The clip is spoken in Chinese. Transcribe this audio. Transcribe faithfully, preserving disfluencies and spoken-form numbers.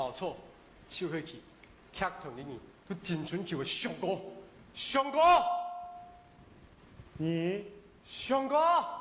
冇錯，就係佢，劇團裏面佢真傳叫佢上哥，上哥， 你上哥。